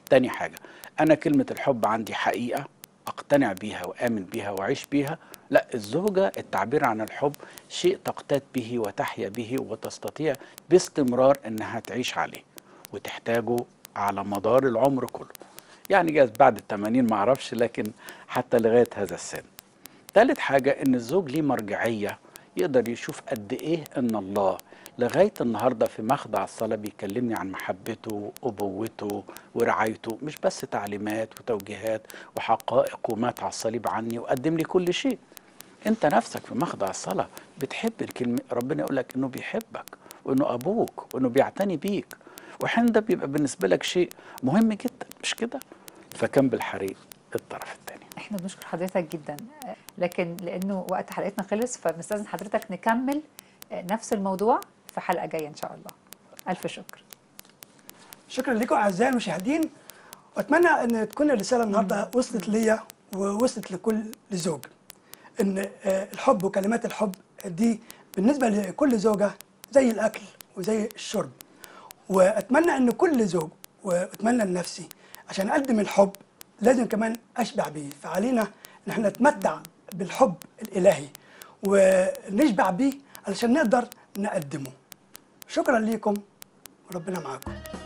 تاني حاجة، أنا كلمة الحب عندي حقيقة أقتنع بيها وآمن بيها وأعيش بيها. لا، الزوجة التعبير عن الحب شيء تقتات به وتحيا به وتستطيع باستمرار أنها تعيش عليه وتحتاجه على مدار العمر كله. يعني جاز بعد ال80 معرفش، لكن حتى لغاية هذا السن. ثالث حاجة إن الزوج ليه مرجعية، يقدر يشوف قد إيه إن الله لغاية النهاردة في مخضع الصلاة بيكلمني عن محبته وأبوته ورعايته، مش بس تعليمات وتوجيهات وحقائق ومات على الصليب عني وقدم لي كل شيء. أنت نفسك في مخضع الصلاة بتحب الكلمة، ربنا يقول لك إنه بيحبك وإنه أبوك وإنه بيعتني بيك، وحين ده بيبقى بالنسبة لك شيء مهم جدا، مش كده؟ فكان بالحري الطرف الثاني. احنا بنشكر حضرتك جدا، لكن لانه وقت حلقتنا خلص فبنستاذن حضرتك نكمل نفس الموضوع في حلقه جايه ان شاء الله. الف شكر. شكرا لكم اعزائي المشاهدين، واتمنى ان تكون الرساله النهارده وصلت ليا ووصلت لكل زوج، ان الحب وكلمات الحب دي بالنسبه لكل زوجه زي الاكل وزي الشرب. واتمنى ان كل زوج، واتمنى لنفسي، عشان اقدم الحب لازم كمان اشبع بيه، فعلينا ان احنا نتمتع بالحب الالهي ونشبع بيه علشان نقدر نقدمه. شكرا ليكم وربنا معاكم.